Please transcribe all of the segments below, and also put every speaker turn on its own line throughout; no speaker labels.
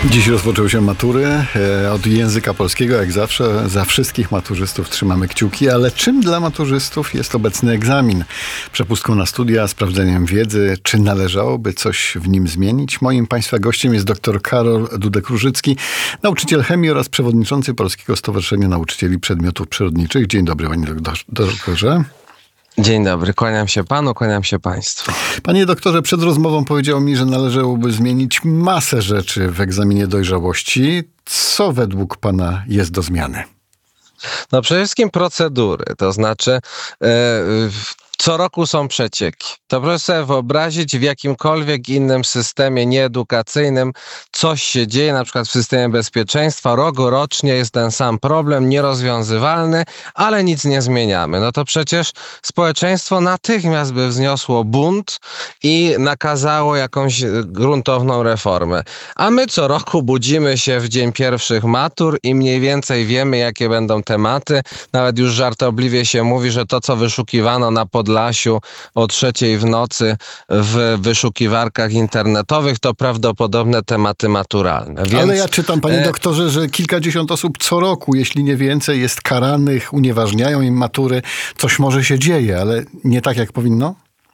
Dziś rozpoczęły się matury od języka polskiego, jak zawsze. Za wszystkich maturzystów trzymamy kciuki, ale czym dla maturzystów jest obecny egzamin? Przepustką na studia, sprawdzeniem wiedzy, czy należałoby coś w nim zmienić? Moim Państwa gościem jest dr Karol Dudek-Różycki, nauczyciel chemii oraz przewodniczący Polskiego Stowarzyszenia Nauczycieli Przedmiotów Przyrodniczych. Dzień dobry, panie doktorze.
Dzień dobry, kłaniam się panu, kłaniam się państwu.
Panie doktorze, przed rozmową powiedział mi, że należałoby zmienić masę rzeczy w egzaminie dojrzałości. Co według pana jest do zmiany?
No przede wszystkim procedury, to znaczy co roku są przecieki. To proszę sobie wyobrazić, w jakimkolwiek innym systemie nieedukacyjnym coś się dzieje, na przykład w systemie bezpieczeństwa, rokrocznie jest ten sam problem, nierozwiązywalny, ale nic nie zmieniamy. No to przecież społeczeństwo natychmiast by wzniosło bunt i nakazało jakąś gruntowną reformę. A my co roku budzimy się w dzień pierwszych matur i mniej więcej wiemy, jakie będą tematy. Nawet już żartobliwie się mówi, że to, co wyszukiwano na Podlasiu o 3:00 w nocy w wyszukiwarkach internetowych, to prawdopodobne tematy maturalne. Więc,
ale ja czytam, panie doktorze, że kilkadziesiąt osób co roku, jeśli nie więcej, jest karanych, unieważniają im matury. Coś może się dzieje, ale nie tak, jak powinno?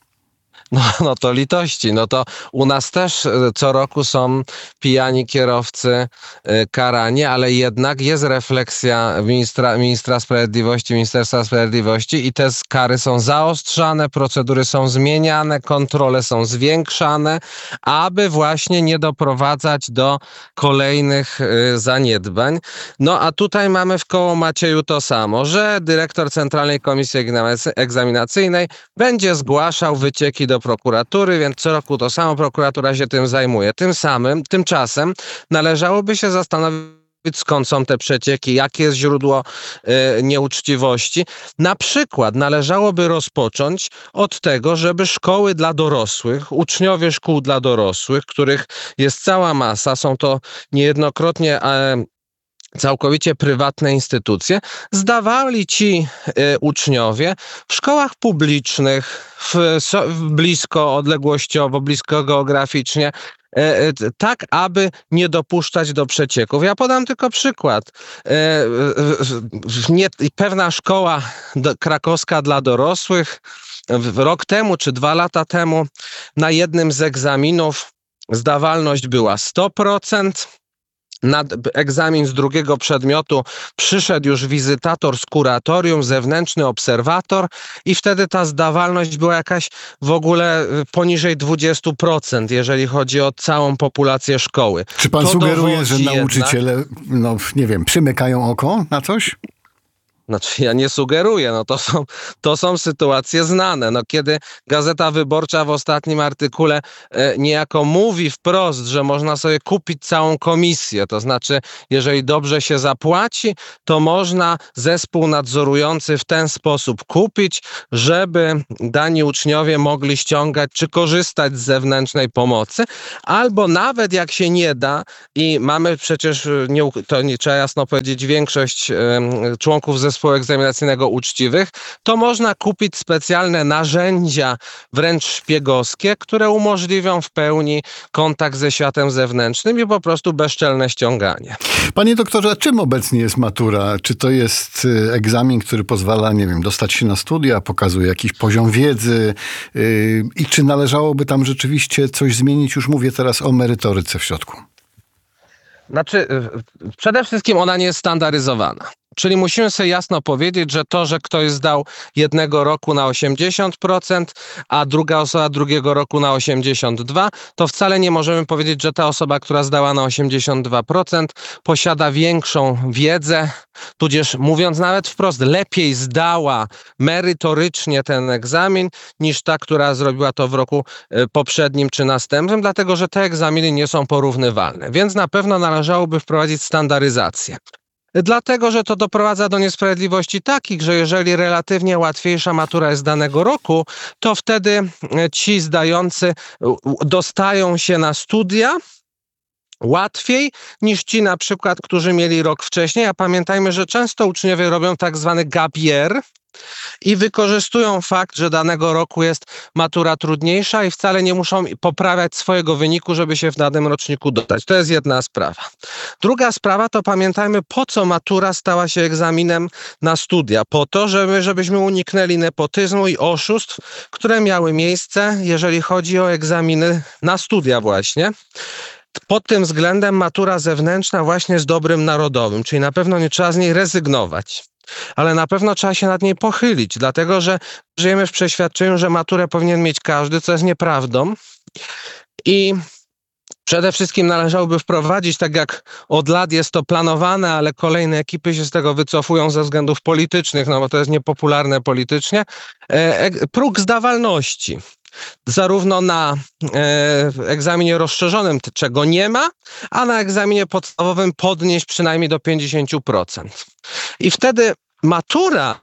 No to litości. No to u nas też co roku są pijani kierowcy karani, ale jednak jest refleksja ministra sprawiedliwości, Ministerstwa Sprawiedliwości i te kary są zaostrzane, procedury są zmieniane, kontrole są zwiększane, aby właśnie nie doprowadzać do kolejnych zaniedbań. No a tutaj mamy w koło Macieju to samo, że dyrektor Centralnej Komisji Egzaminacyjnej będzie zgłaszał wycieki do prokuratury, więc co roku to samo, prokuratura się tym zajmuje. Tymczasem należałoby się zastanowić, skąd są te przecieki, jakie jest źródło nieuczciwości. Na przykład należałoby rozpocząć od tego, żeby szkoły dla dorosłych, uczniowie szkół dla dorosłych, których jest cała masa, są to niejednokrotnie całkowicie prywatne instytucje, zdawali ci uczniowie w szkołach publicznych, blisko odległościowo, blisko geograficznie, tak, aby nie dopuszczać do przecieków. Ja podam tylko przykład. Pewna szkoła krakowska dla dorosłych rok temu czy 2 lata temu na jednym z egzaminów zdawalność była 100%. Na egzamin z drugiego przedmiotu przyszedł już wizytator z kuratorium, zewnętrzny obserwator i wtedy ta zdawalność była jakaś w ogóle poniżej 20%, jeżeli chodzi o całą populację szkoły.
Czy pan sugeruje, że nauczyciele, przymykają oko na coś?
Znaczy ja nie sugeruję, to są sytuacje znane. Kiedy Gazeta Wyborcza w ostatnim artykule niejako mówi wprost, że można sobie kupić całą komisję, to znaczy jeżeli dobrze się zapłaci, to można zespół nadzorujący w ten sposób kupić, żeby dani uczniowie mogli ściągać czy korzystać z zewnętrznej pomocy, albo nawet jak się nie da i mamy przecież, trzeba jasno powiedzieć, większość członków zespołu egzaminacyjnego uczciwych, to można kupić specjalne narzędzia, wręcz szpiegowskie, które umożliwią w pełni kontakt ze światem zewnętrznym i po prostu bezczelne ściąganie.
Panie doktorze, a czym obecnie jest matura? Czy to jest egzamin, który pozwala, dostać się na studia, pokazuje jakiś poziom wiedzy i czy należałoby tam rzeczywiście coś zmienić? Już mówię teraz o merytoryce w środku.
Znaczy, przede wszystkim ona nie jest standaryzowana. Czyli musimy sobie jasno powiedzieć, że to, że ktoś zdał jednego roku na 80%, a druga osoba drugiego roku na 82%, to wcale nie możemy powiedzieć, że ta osoba, która zdała na 82%, posiada większą wiedzę, tudzież mówiąc nawet wprost, lepiej zdała merytorycznie ten egzamin, niż ta, która zrobiła to w roku poprzednim czy następnym, dlatego że te egzaminy nie są porównywalne. Więc na pewno należałoby wprowadzić standaryzację. Dlatego, że to doprowadza do niesprawiedliwości takich, że jeżeli relatywnie łatwiejsza matura jest danego roku, to wtedy ci zdający dostają się na studia łatwiej niż ci na przykład, którzy mieli rok wcześniej. A pamiętajmy, że często uczniowie robią tak zwany gap year, i wykorzystują fakt, że danego roku jest matura trudniejsza i wcale nie muszą poprawiać swojego wyniku, żeby się w danym roczniku dostać. To jest jedna sprawa. Druga sprawa to pamiętajmy, po co matura stała się egzaminem na studia. Po to, żebyśmy uniknęli nepotyzmu i oszustw, które miały miejsce, jeżeli chodzi o egzaminy na studia właśnie. Pod tym względem matura zewnętrzna właśnie jest dobrem narodowym, czyli na pewno nie trzeba z niej rezygnować. Ale na pewno trzeba się nad niej pochylić, dlatego że żyjemy w przeświadczeniu, że maturę powinien mieć każdy, co jest nieprawdą. I przede wszystkim należałoby wprowadzić, tak jak od lat jest to planowane, ale kolejne ekipy się z tego wycofują ze względów politycznych, no bo to jest niepopularne politycznie, próg zdawalności. Zarówno na egzaminie rozszerzonym, czego nie ma, a na egzaminie podstawowym podnieść przynajmniej do 50%. I wtedy matura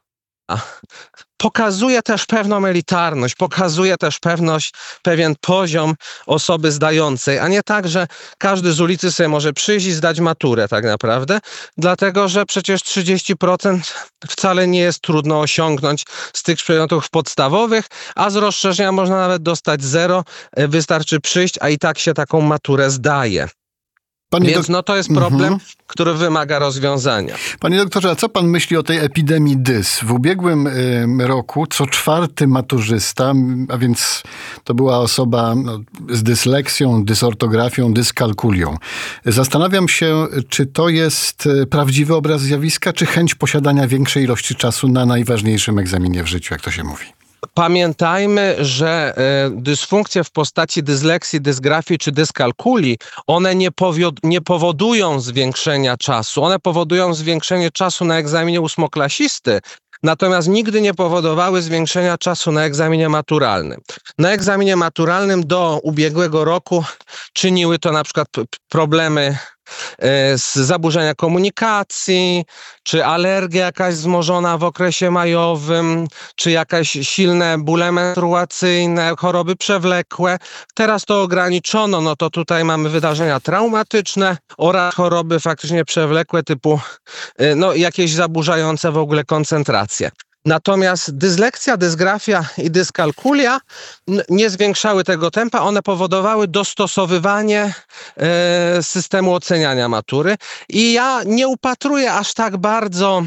pokazuje też pewną elitarność, pokazuje też pewien poziom osoby zdającej, a nie tak, że każdy z ulicy sobie może przyjść i zdać maturę tak naprawdę, dlatego że przecież 30% wcale nie jest trudno osiągnąć z tych przedmiotów podstawowych, a z rozszerzenia można nawet dostać 0, wystarczy przyjść, a i tak się taką maturę zdaje. Więc to jest problem, który wymaga rozwiązania.
Panie doktorze, a co pan myśli o tej epidemii dys? W ubiegłym roku co 4. maturzysta, a więc to była osoba z dysleksją, dysortografią, dyskalkulią. Zastanawiam się, czy to jest prawdziwy obraz zjawiska, czy chęć posiadania większej ilości czasu na najważniejszym egzaminie w życiu, jak to się mówi.
Pamiętajmy, że dysfunkcje w postaci dysleksji, dysgrafii czy dyskalkulii, one nie powodują zwiększenia czasu. One powodują zwiększenie czasu na egzaminie ósmoklasisty, natomiast nigdy nie powodowały zwiększenia czasu na egzaminie maturalnym. Na egzaminie maturalnym do ubiegłego roku czyniły to na przykład problemy z zaburzenia komunikacji, czy alergia jakaś wzmożona w okresie majowym, czy jakieś silne bóle menstruacyjne, choroby przewlekłe. Teraz to ograniczono, no to tutaj mamy wydarzenia traumatyczne oraz choroby faktycznie przewlekłe typu jakieś zaburzające w ogóle koncentrację. Natomiast dysleksja, dysgrafia i dyskalkulia nie zwiększały tego tempa, one powodowały dostosowywanie systemu oceniania matury i ja nie upatruję aż tak bardzo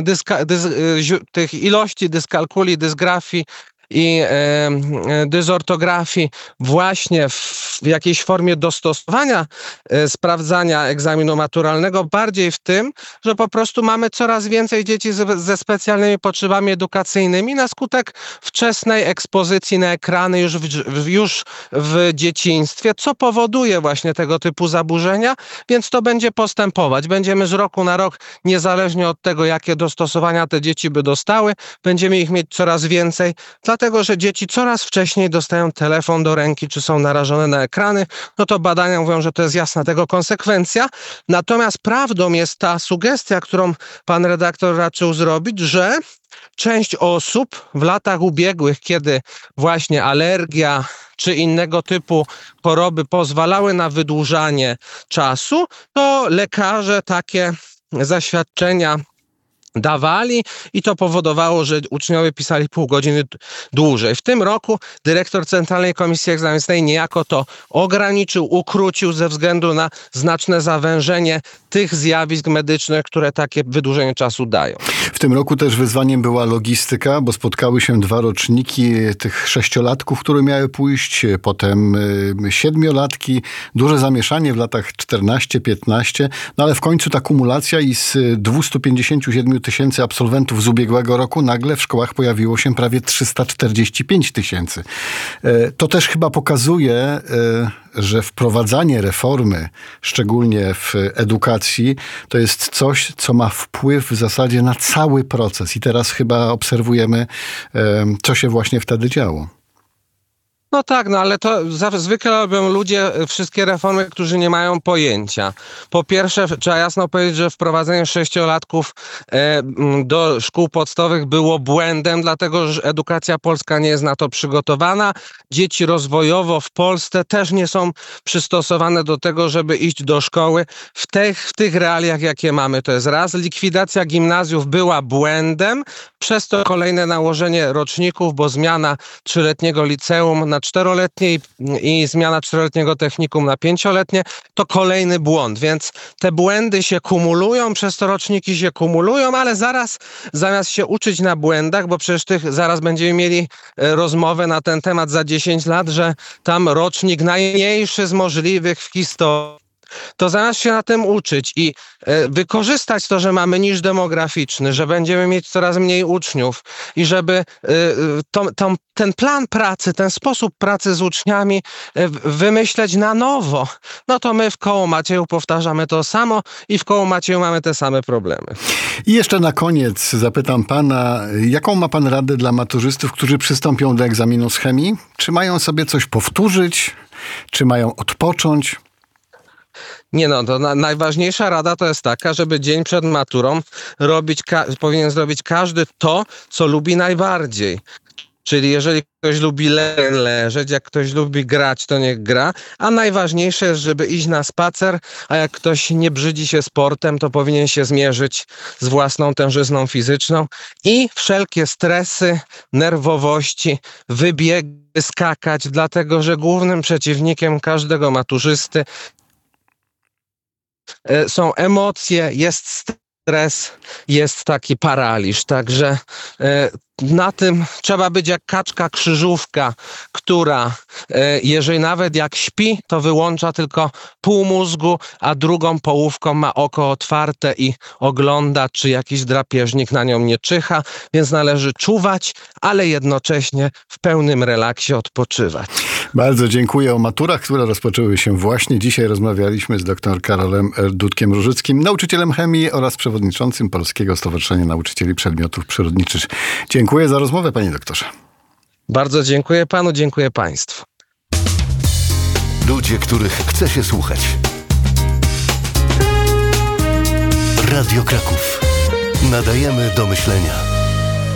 tych ilości dyskalkulii, dysgrafii i dysortografii właśnie w jakiejś formie dostosowania sprawdzania egzaminu maturalnego, bardziej w tym, że po prostu mamy coraz więcej dzieci ze specjalnymi potrzebami edukacyjnymi na skutek wczesnej ekspozycji na ekrany już w dzieciństwie, co powoduje właśnie tego typu zaburzenia, więc to będzie postępować. Będziemy z roku na rok, niezależnie od tego, jakie dostosowania te dzieci by dostały, będziemy ich mieć coraz więcej, dlatego że dzieci coraz wcześniej dostają telefon do ręki, czy są narażone na ekrany, no to badania mówią, że to jest jasna tego konsekwencja. Natomiast prawdą jest ta sugestia, którą pan redaktor raczył zrobić, że część osób w latach ubiegłych, kiedy właśnie alergia czy innego typu choroby pozwalały na wydłużanie czasu, to lekarze takie zaświadczenia dawali i to powodowało, że uczniowie pisali pół godziny dłużej. W tym roku dyrektor Centralnej Komisji Egzaminacyjnej niejako to ograniczył, ukrócił ze względu na znaczne zawężenie tych zjawisk medycznych, które takie wydłużenie czasu dają.
W tym roku też wyzwaniem była logistyka, bo spotkały się 2 roczniki tych 6-latków, które miały pójść, potem 7-latki. Duże zamieszanie w latach 14-15, no ale w końcu ta kumulacja i z 257 tysięcy absolwentów z ubiegłego roku nagle w szkołach pojawiło się prawie 345 tysięcy. To też chyba pokazuje, że wprowadzanie reformy, szczególnie w edukacji, to jest coś, co ma wpływ w zasadzie na cały proces. I teraz chyba obserwujemy, co się właśnie wtedy działo.
No tak, no ale to zwykle robią ludzie wszystkie reformy, którzy nie mają pojęcia. Po pierwsze, trzeba jasno powiedzieć, że wprowadzenie 6-latków do szkół podstawowych było błędem, dlatego że edukacja polska nie jest na to przygotowana. Dzieci rozwojowo w Polsce też nie są przystosowane do tego, żeby iść do szkoły w tych realiach, jakie mamy. To jest raz. Likwidacja gimnazjów była błędem, przez to kolejne nałożenie roczników, bo zmiana 3-letniego liceum na 4-letnie i zmiana 4-letniego technikum na 5-letnie to kolejny błąd, więc te błędy się kumulują, przez to roczniki się kumulują, ale zamiast się uczyć na błędach, bo przecież zaraz będziemy mieli rozmowę na ten temat za 10 lat, że tam rocznik najmniejszy z możliwych w historii, to zamiast się na tym uczyć i wykorzystać to, że mamy niż demograficzny, że będziemy mieć coraz mniej uczniów i żeby ten plan pracy, ten sposób pracy z uczniami wymyśleć na nowo, no to my w Koło Macieju powtarzamy to samo i w Koło Macieju mamy te same problemy.
I jeszcze na koniec zapytam pana, jaką ma pan radę dla maturzystów, którzy przystąpią do egzaminu z chemii? Czy mają sobie coś powtórzyć? Czy mają odpocząć?
Nie no, to najważniejsza rada to jest taka, żeby dzień przed maturą powinien zrobić każdy to, co lubi najbardziej. Czyli jeżeli ktoś lubi leżeć, jak ktoś lubi grać, to niech gra, a najważniejsze jest, żeby iść na spacer, a jak ktoś nie brzydzi się sportem, to powinien się zmierzyć z własną tężyzną fizyczną i wszelkie stresy, nerwowości, wybiegi, skakać, dlatego że głównym przeciwnikiem każdego maturzysty są emocje, jest stres, jest taki paraliż. Także na tym trzeba być jak kaczka krzyżówka, która jeżeli nawet jak śpi, to wyłącza tylko pół mózgu, a drugą połówką ma oko otwarte i ogląda, czy jakiś drapieżnik na nią nie czyha, więc należy czuwać, ale jednocześnie w pełnym relaksie odpoczywać.
Bardzo dziękuję. O maturach, które rozpoczęły się właśnie dzisiaj, rozmawialiśmy z dr Karolem Dudkiem-Różyckim, nauczycielem chemii oraz przewodniczącym Polskiego Stowarzyszenia Nauczycieli Przedmiotów Przyrodniczych. Dziękuję za rozmowę, panie doktorze.
Bardzo dziękuję panu, dziękuję państwu.
Ludzie, których chce się słuchać. Radio Kraków. Nadajemy do myślenia.